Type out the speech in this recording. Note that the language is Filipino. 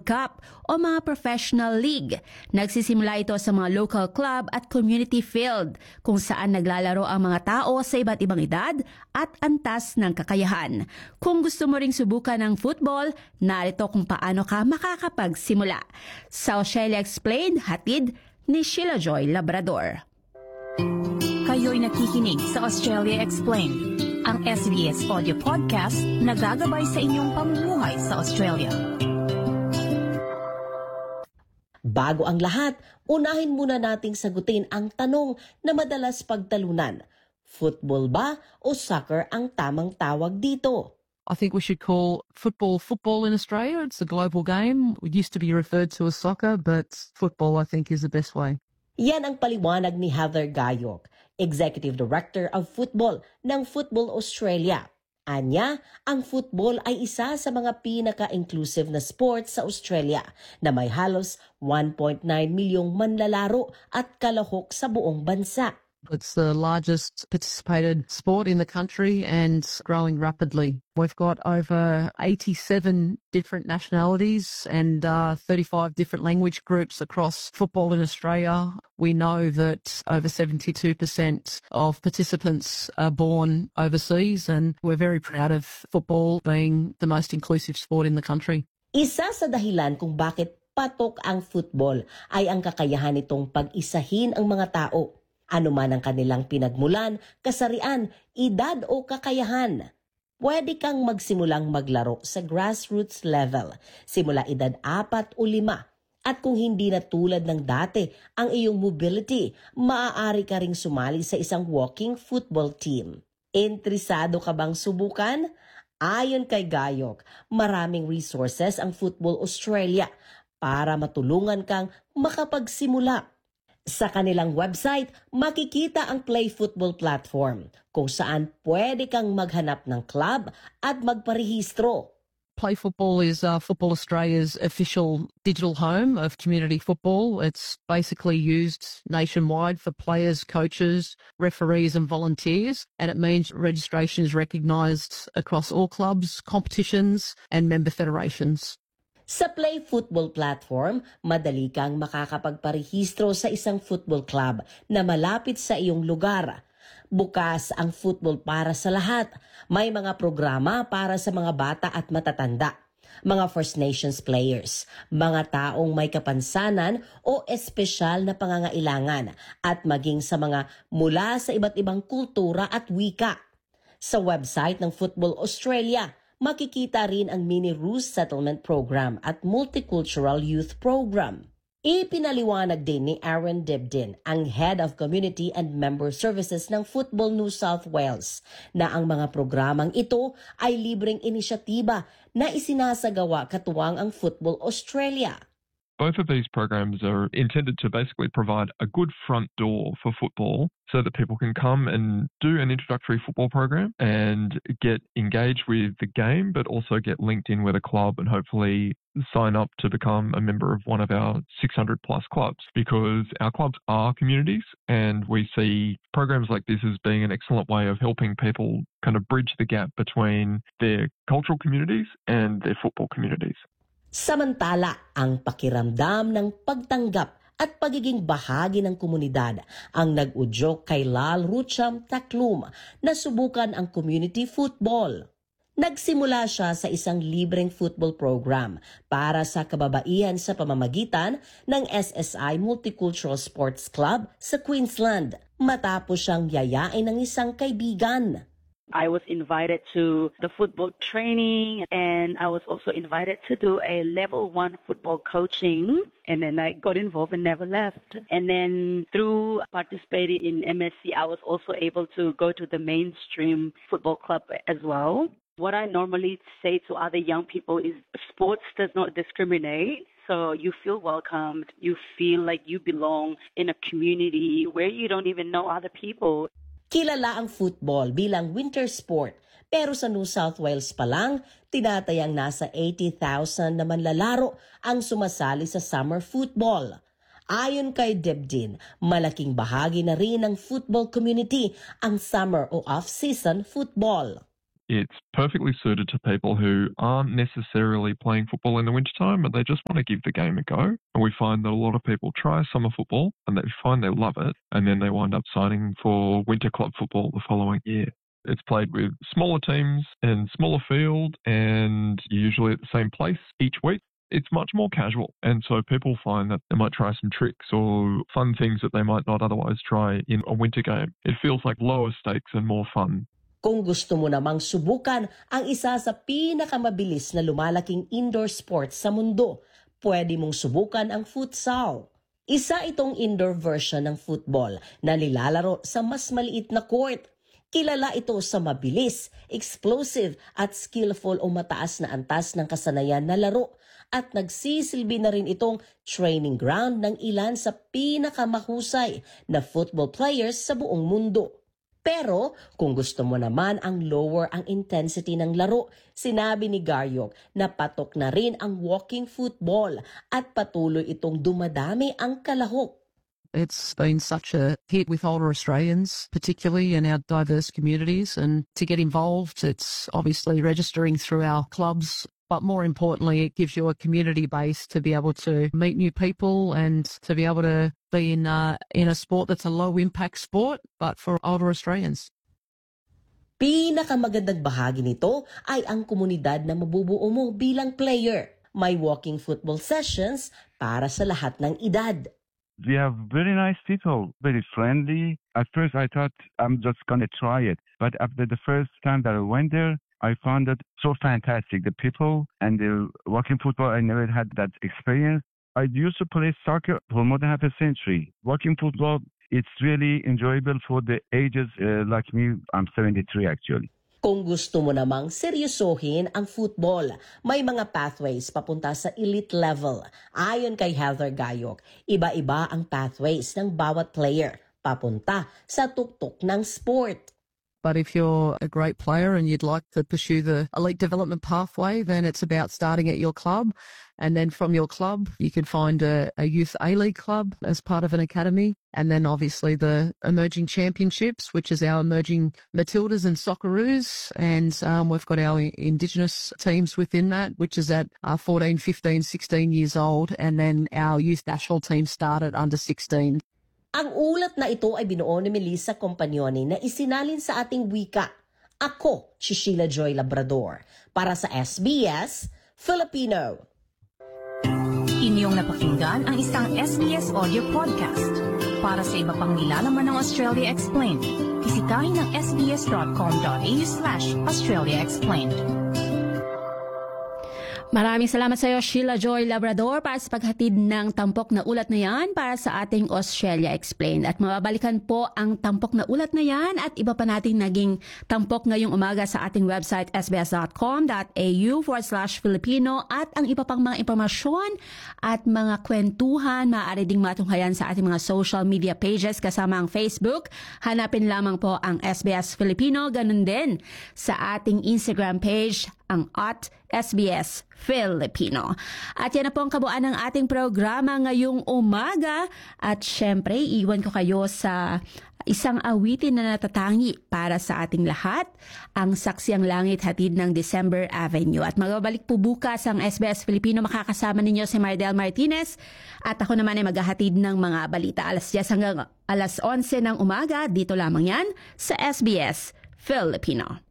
Cup o mga professional league. Nagsisimula ito sa mga local club at community field kung saan naglalaro ang mga tao sa iba't ibang edad at antas ng kakayahan. Kung gusto mo ring subukan ng football, narito kung paano ka makakapagsimula. Sa Australia Explained, hatid ni Sheila Joy Labrador. Kayo'y nakikinig sa Australia Explained, ang SBS audio podcast na gagabay sa inyong pamumuhay sa Australia. Bago ang lahat, unahin muna nating sagutin ang tanong na madalas pagtalunan. Football ba o soccer ang tamang tawag dito? I think we should call football in Australia. It's a global game. It used to be referred to as soccer, but football I think is the best way. Yan ang paliwanag ni Heather Gayok, Executive Director of Football ng Football Australia. Anya, ang football ay isa sa mga pinaka-inclusive na sport sa Australia na may halos 1.9 milyong manlalaro at kalahok sa buong bansa. It's the largest participated sport in the country and growing rapidly. We've got over 87 different nationalities and 35 different language groups across football in Australia. We know that over 72% of participants are born overseas, and we're very proud of football being the most inclusive sport in the country. Isa sa dahilan kung bakit patok ang football ay ang kakayahan nitong pag-isahin ang mga tao. Ano man ang kanilang pinagmulan, kasarian, edad o kakayahan. Pwede kang magsimulang maglaro sa grassroots level, simula edad 4 o 5. At kung hindi na tulad ng dati ang iyong mobility, maaari ka ring sumali sa isang walking football team. Interesado ka bang subukan? Ayon kay Gayok, maraming resources ang Football Australia para matulungan kang makapagsimula. Sa kanilang website, makikita ang Play Football platform kung saan pwede kang maghanap ng club at magparehistro. Play Football is Football Australia's official digital home of community football. It's basically used nationwide for players, coaches, referees and volunteers, and it means registration is recognised across all clubs, competitions and member federations. Sa Play Football platform, madali kang makakapagparehistro sa isang football club na malapit sa iyong lugar. Bukas ang football para sa lahat. May mga programa para sa mga bata at matatanda, mga First Nations players, mga taong may kapansanan o espesyal na pangangailangan, at maging sa mga mula sa iba't ibang kultura at wika. Sa website ng Football Australia, makikita rin ang Mini Roos Settlement Program at Multicultural Youth Program. Ipinaliwanag din ni Aaron Dibdin, ang Head of Community and Member Services ng Football New South Wales, na ang mga programang ito ay libreng inisyatiba na isinasagawa katuwang ang Football Australia. Both of these programs are intended to basically provide a good front door for football so that people can come and do an introductory football program and get engaged with the game, but also get linked in with a club and hopefully sign up to become a member of one of our 600 plus clubs, because our clubs are communities and we see programs like this as being an excellent way of helping people kind of bridge the gap between their cultural communities and their football communities. Samantala, ang pakiramdam ng pagtanggap at pagiging bahagi ng komunidad ang nag-udyok kay Lal Rucham Taklum na subukan ang community football. Nagsimula siya sa isang libreng football program para sa kababaihan sa pamamagitan ng SSI Multicultural Sports Club sa Queensland, matapos siyang yayain ng isang kaibigan. I was invited to the football training, and I was also invited to do a level 1 football coaching, and then I got involved and never left. And then through participating in MSC, I was also able to go to the mainstream football club as well. What I normally say to other young people is sports does not discriminate. So you feel welcomed, you feel like you belong in a community where you don't even know other people. Kilala ang football bilang winter sport, pero sa New South Wales pa lang, tinatayang nasa 80,000 na manlalaro ang sumasali sa summer football. Ayon kay Debdin, malaking bahagi na rin ng football community ang summer o off-season football. It's perfectly suited to people who aren't necessarily playing football in the wintertime, but they just want to give the game a go. And we find that a lot of people try summer football and they find they love it, and then they wind up signing for winter club football the following year. It's played with smaller teams and smaller field, and usually at the same place each week. It's much more casual, and so people find that they might try some tricks or fun things that they might not otherwise try in a winter game. It feels like lower stakes and more fun. Kung gusto mo namang subukan ang isa sa pinakamabilis na lumalaking indoor sport sa mundo, pwede mong subukan ang futsal. Isa itong indoor version ng football na nilalaro sa mas maliit na court. Kilala ito sa mabilis, explosive at skillful o mataas na antas ng kasanayan na laro at nagsisilbi na rin itong training ground ng ilan sa pinakamahusay na football players sa buong mundo. Pero kung gusto mo naman ang lower ang intensity ng laro, sinabi ni Garyok na patok na rin ang walking football at patuloy itong dumadami ang kalahok. It's been such a hit with older Australians, particularly in our diverse communities. And to get involved, it's obviously registering through our clubs. But more importantly, it gives you a community base to be able to meet new people and to be able to be in a sport that's a low-impact sport, but for older Australians. Pinakamagandang bahagi nito ay ang komunidad na mabubuo mo bilang player. May walking football sessions para sa lahat ng edad. We have very nice people, very friendly. At first I thought I'm just going to try it. But after the first time that I went there, I found it so fantastic. The people and the walking football, I never had that experience. I used to play soccer for more than half a century. Walking football, it's really enjoyable for the ages like me. I'm 73 actually. Kung gusto mo namang seryosohin ang football, may mga pathways papunta sa elite level. Ayon kay Heather Gayok, iba-iba ang pathways ng bawat player papunta sa tuktok ng sport. But if you're a great player and you'd like to pursue the elite development pathway, then it's about starting at your club. And then from your club, you can find a youth A-League club as part of an academy. And then obviously the emerging championships, which is our emerging Matildas and Socceroos. And we've got our Indigenous teams within that, which is at 14, 15, 16 years old. And then our youth national team start at under 16. Ang ulat na ito ay binuo ni Melissa Compagnoni na isinalin sa ating wika. Ako, si Sheila Joy Labrador, para sa SBS Filipino. Inyong napakinggan ang isang SBS audio podcast. Para sa iba pang nilalaman ng Australia Explained, bisitahin ang sbs.com.au/Australia Explained. Maraming salamat sa iyo, Sheila Joy Labrador, para sa paghatid ng tampok na ulat na yan para sa ating Australia Explained. At mababalikan po ang tampok na ulat na yan at iba pa natin naging tampok ngayong umaga sa ating website sbs.com.au/Filipino at ang iba pang mga impormasyon at mga kwentuhan maaari ding matunghayan sa ating mga social media pages kasama ang Facebook. Hanapin lamang po ang SBS Filipino, ganun din sa ating Instagram page, ang @SBS Filipino. At yan na po ang kabuuan ng ating programa ngayong umaga. At syempre, iwan ko kayo sa isang awitin na natatangi para sa ating lahat, ang Saksiang Langit hatid ng December Avenue. At magbabalik po bukas ang SBS Filipino. Makakasama ninyo si Mardel Martinez at ako naman ay maghahatid ng mga balita alas 10 hanggang alas 11 ng umaga. Dito lamang yan sa SBS Filipino.